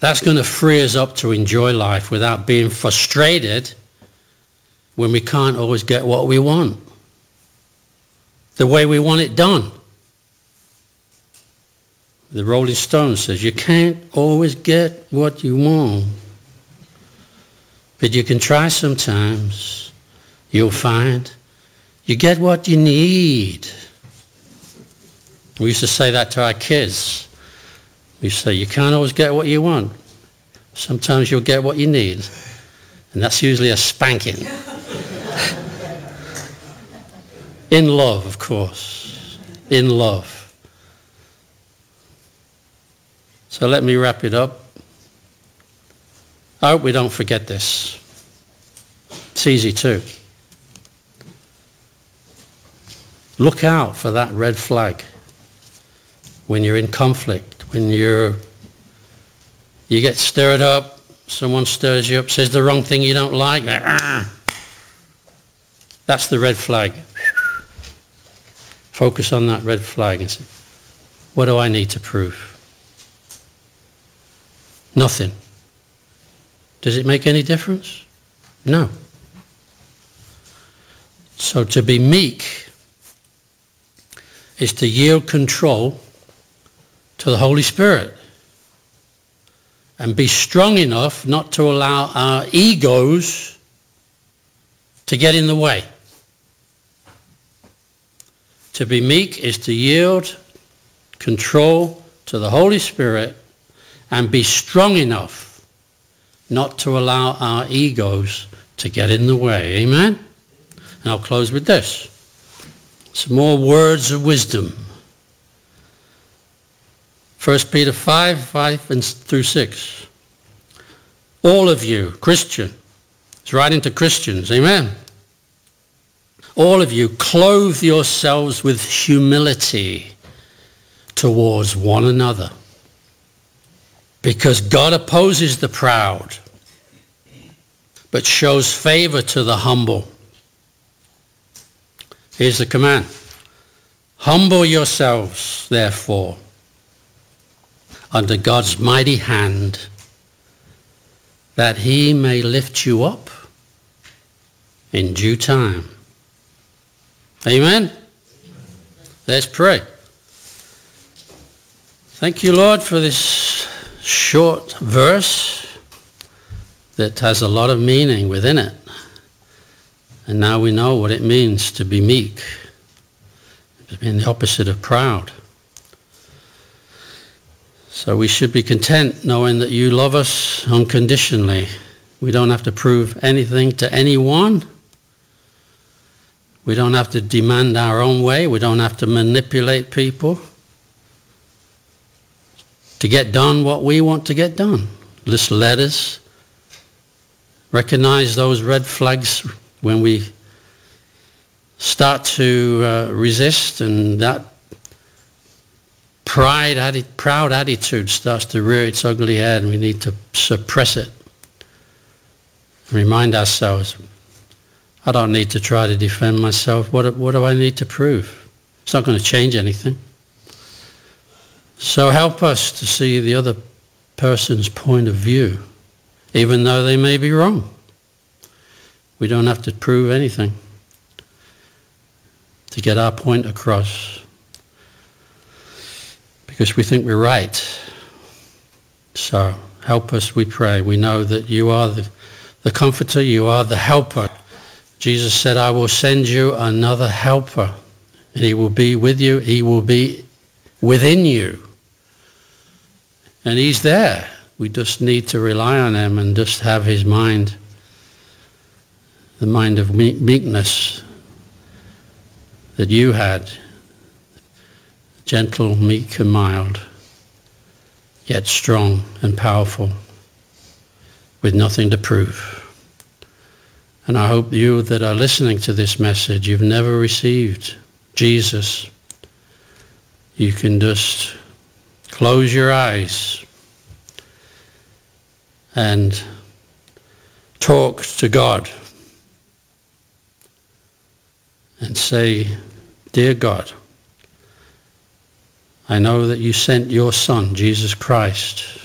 That's going to free us up to enjoy life without being frustrated when we can't always get what we want, the way we want it done. The Rolling Stones says, you can't always get what you want, but you can try sometimes. You'll find you get what you need. We used to say that to our kids. We say, you can't always get what you want. Sometimes you'll get what you need. And that's usually a spanking. In love, of course. In love. So let me wrap it up. I hope we don't forget this. It's easy too. Look out for that red flag when you're in conflict, when you get stirred up, someone stirs you up, says the wrong thing you don't like. That's the red flag. Focus on that red flag and say, what do I need to prove? Nothing. Does it make any difference? No. So to be meek is to yield control to the Holy Spirit and be strong enough not to allow our egos to get in the way. To be meek is to yield control to the Holy Spirit and be strong enough not to allow our egos to get in the way. Amen? And I'll close with this. Some more words of wisdom. 1 Peter 5 and through 6. All of you, Christian, it's writing to Christians, amen? All of you, clothe yourselves with humility towards one another. Because God opposes the proud, but shows favor to the humble. Here's the command. Humble yourselves, therefore, under God's mighty hand, that he may lift you up in due time. Amen? Let's pray. Thank you, Lord, for this short verse that has a lot of meaning within it. And now we know what it means to be meek. It's been the opposite of proud. So we should be content knowing that you love us unconditionally. We don't have to prove anything to anyone. We don't have to demand our own way. We don't have to manipulate people to get done what we want to get done. Just let us recognize those red flags when we start to resist, and that proud attitude starts to rear its ugly head, and we need to suppress it. Remind ourselves, I don't need to try to defend myself. What do I need to prove? It's not going to change anything. So help us to see the other person's point of view, even though they may be wrong. We don't have to prove anything to get our point across, because we think we're right. So help us, we pray. We know that you are the comforter, you are the helper. Jesus said, I will send you another helper, and he will be with you, he will be within you. And he's there. We just need to rely on him and just have his mind, the mind of meekness that you had, gentle, meek and mild, yet strong and powerful, with nothing to prove. And I hope you that are listening to this message, you've never received Jesus. You can just close your eyes and talk to God and say, Dear God, I know that you sent your Son, Jesus Christ,